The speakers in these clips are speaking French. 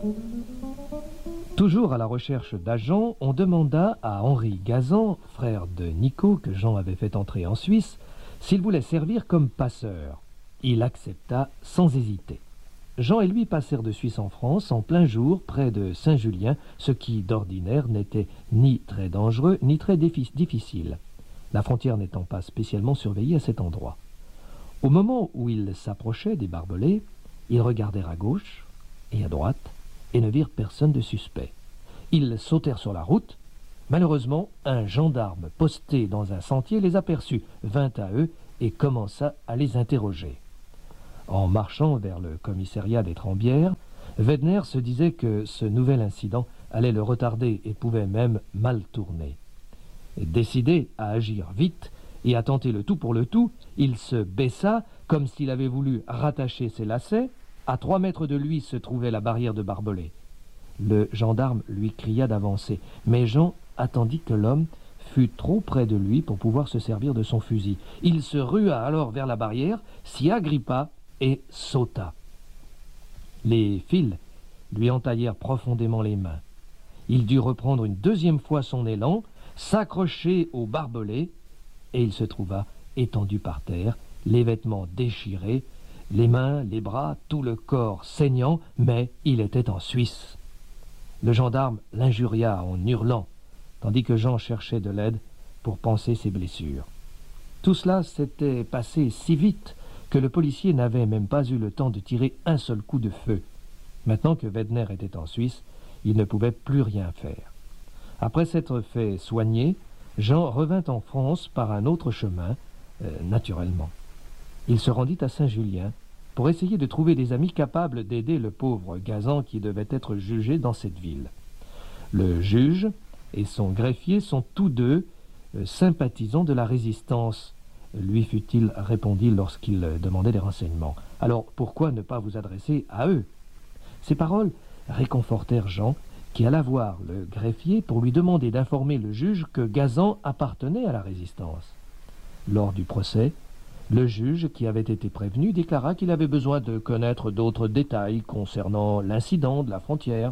Toujours à la recherche d'agents, on demanda à Henri Gazan, frère de Nico que Jean avait fait entrer en Suisse, s'il voulait servir comme passeur. Il accepta sans hésiter. Jean et lui passèrent de Suisse en France en plein jour près de Saint-Julien, ce qui d'ordinaire n'était ni très dangereux ni très difficile, la frontière n'étant pas spécialement surveillée à cet endroit. Au moment où ils s'approchaient des barbelés, ils regardèrent à gauche et à droite et ne virent personne de suspect. Ils sautèrent sur la route. Malheureusement, un gendarme posté dans un sentier les aperçut, vint à eux et commença à les interroger. En marchant vers le commissariat des Trembières, Wedner se disait que ce nouvel incident allait le retarder et pouvait même mal tourner. Décidé à agir vite et à tenter le tout pour le tout, il se baissa comme s'il avait voulu rattacher ses lacets. À 3 mètres de lui se trouvait la barrière de barbelés. Le gendarme lui cria d'avancer, mais Jean attendit que l'homme fût trop près de lui pour pouvoir se servir de son fusil. Il se rua alors vers la barrière, s'y agrippa et sauta. Les fils lui entaillèrent profondément les mains. Il dut reprendre une deuxième fois son élan, s'accrocher au barbelé, et il se trouva étendu par terre, les vêtements déchirés, les mains, les bras, tout le corps saignant, mais il était en Suisse. Le gendarme l'injuria en hurlant, tandis que Jean cherchait de l'aide pour panser ses blessures. Tout cela s'était passé si vite que le policier n'avait même pas eu le temps de tirer un seul coup de feu. Maintenant que Wedner était en Suisse, il ne pouvait plus rien faire. Après s'être fait soigner, Jean revint en France par un autre chemin, naturellement. Il se rendit à Saint-Julien pour essayer de trouver des amis capables d'aider le pauvre Gazan qui devait être jugé dans cette ville. Le juge et son greffier sont tous deux sympathisants de la résistance, lui fut-il répondit lorsqu'il demandait des renseignements. Alors pourquoi ne pas vous adresser à eux? Ces paroles réconfortèrent Jean, qui alla voir le greffier pour lui demander d'informer le juge que Gazan appartenait à la résistance. Lors du procès, le juge, qui avait été prévenu, déclara qu'il avait besoin de connaître d'autres détails concernant l'incident de la frontière.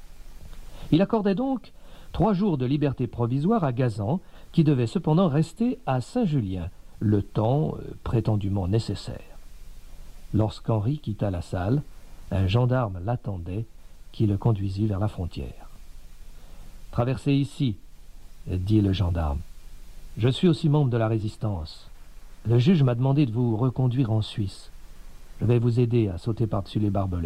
Il accordait donc 3 jours de liberté provisoire à Gazan, qui devait cependant rester à Saint-Julien, le temps prétendument nécessaire. Lorsqu'Henri quitta la salle, un gendarme l'attendait, qui le conduisit vers la frontière. « Traversez ici, » dit le gendarme. « Je suis aussi membre de la résistance. Le juge m'a demandé de vous reconduire en Suisse. Je vais vous aider à sauter par-dessus les barbelés. »